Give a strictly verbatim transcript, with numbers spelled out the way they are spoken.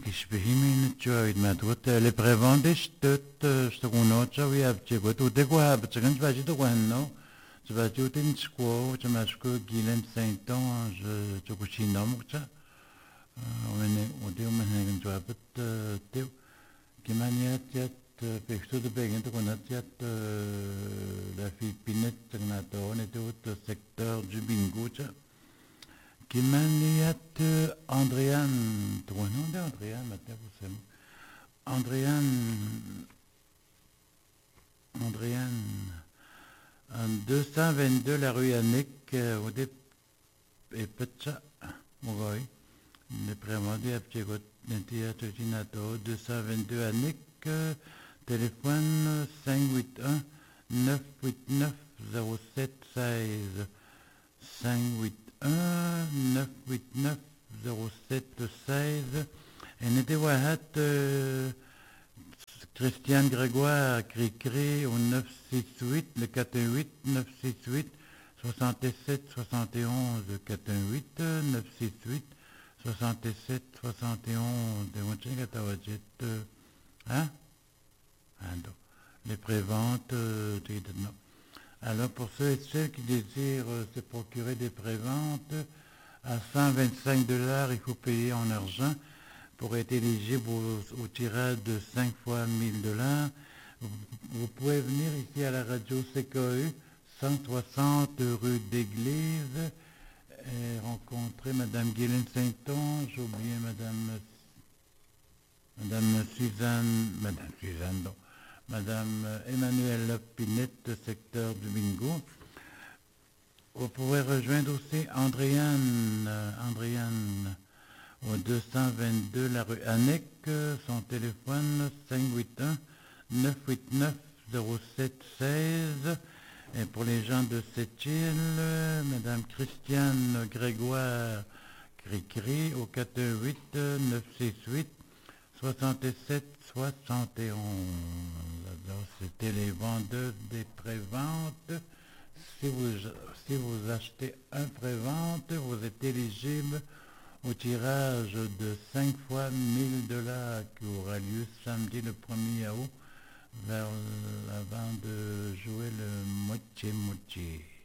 ich behimme joid mit wat le prevent ist tot sto kunot so wie habt ihr gut und go habt ihr ganz was du no so was du den squo so mas ko Guilhem Saint-Onge so kuchinom ça on est on dit on est ganz habt tu kimaniat yat pechto de begin to kunat yat la Philippine tagnato on est au secteur du bingo ça Kimaniat Andréane, ton nom d'Andréane, maintenant vous savez. Andréane, Andréane, en deux cent vingt-deux, la rue Annick, au dé, et petit, mon gars, le prévendu à Ptiegot, l'intérieur deux cent vingt-deux Annick, téléphone cinq huit un neuf huit neuf zéro sept seize, cinq huit un neuf huit neuf zéro sept seize et n'était wahat Christian Grégoire Cricri au neuf six huit le quatre huit neuf six huit soixante-sept soixante et onze quatre huit neuf six huit soixante-sept soixante et onze de mon chien gatawajet hein les préventes non. Alors, pour ceux et celles qui désirent euh, se procurer des préventes, à cent vingt-cinq dollars, il faut payer en argent pour être éligible au, au tirage de cinq fois mille dollars. Vous, vous pouvez venir ici à la radio C K U, cent soixante rue d'Église, et rencontrer Madame Guilhem Saint-Onge, ou bien Madame, Madame Suzanne, Madame Suzanne, non. Madame Emmanuelle Pinette, secteur du bingo. Vous pouvez rejoindre aussi Andréane, Andréane au deux cent vingt-deux la rue Annick, son téléphone cinq huit un neuf huit neuf zéro sept seize. Et pour les gens de cette île, Madame Christiane Grégoire Cricri au quatre huit neuf six huit soixante-sept soixante et onze. Alors, c'était les vendeurs des préventes. Si vous, si vous achetez un prévente, vous êtes éligible au tirage de cinq fois mille dollars qui aura lieu samedi le premier août vers avant de jouer le moitié-moitié.